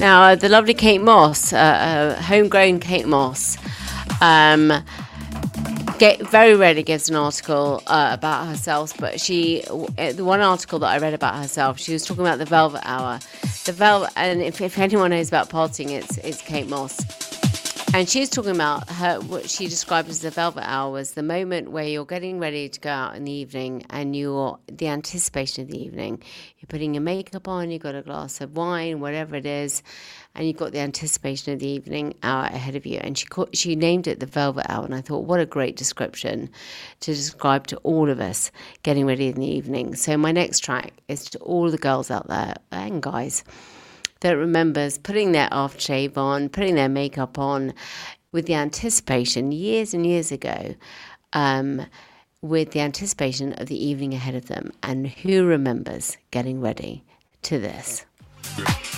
Now, the lovely Kate Moss, homegrown Kate Moss, very rarely gives an article about herself, but the one article that I read about herself, she was talking about the Velvet Hour. And if anyone knows about partying, it's Kate Moss. And she was talking about what she described as the Velvet Hour was the moment where you're getting ready to go out in the evening and the anticipation of the evening. You're putting your makeup on, you've got a glass of wine, whatever it is, and you've got the anticipation of the evening hour ahead of you. And she named it the Velvet Hour, and I thought, what a great description to describe to all of us getting ready in the evening. So my next track is to all the girls out there, and guys, that remembers putting their aftershave on, putting their makeup on with the anticipation years and years ago, with the anticipation of the evening ahead of them. And who remembers getting ready to this?